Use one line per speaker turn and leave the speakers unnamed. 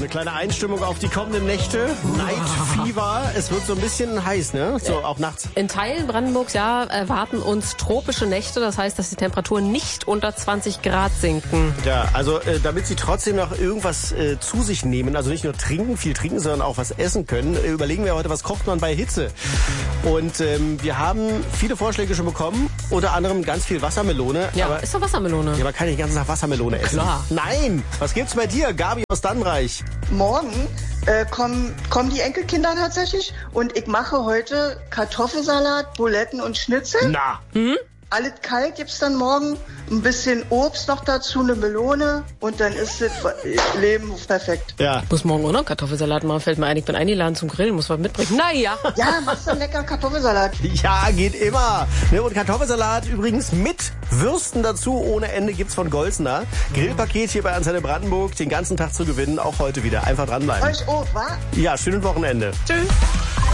eine kleine Einstimmung auf die kommenden Nächte. Night Fever. Es wird so ein bisschen heiß, ne? So auch nachts.
In Teilen Brandenburgs, ja, erwarten uns tropische Nächte. Das heißt, dass die Temperaturen nicht unter 20 Grad sinken.
Ja, also damit Sie trotzdem noch irgendwas zu sich nehmen, also nicht nur viel trinken, sondern auch was essen können, überlegen wir heute, was kocht man bei Hitze. Und wir haben viele Vorschläge schon bekommen, unter anderem ganz viel Wassermelone.
Ja,
aber,
ist doch Wassermelone.
Ja, aber kann ich den ganzen Tag Wassermelone essen?
Klar.
Nein! Was gibt's bei dir, Gabi aus Dannreich?
Morgen kommen die Enkelkinder tatsächlich und ich mache heute Kartoffelsalat, Buletten und Schnitzel.
Na!
Alles kalt gibt's dann morgen, ein bisschen Obst noch dazu, eine Melone und dann ist das Leben perfekt.
Ja.
Ich muss morgen auch noch Kartoffelsalat machen. Fällt mir ein, ich bin eingeladen zum Grillen, muss was mitbringen. Naja.
Ja, machst du einen leckeren Kartoffelsalat.
Ja, geht immer. Ne, und Kartoffelsalat übrigens mit Würsten dazu ohne Ende gibt's von Golzner. Grillpaket hier bei Antenne Brandenburg, den ganzen Tag zu gewinnen, auch heute wieder. Einfach dranbleiben.
Euch auch, wa?
Ja, schönes Wochenende.
Tschüss.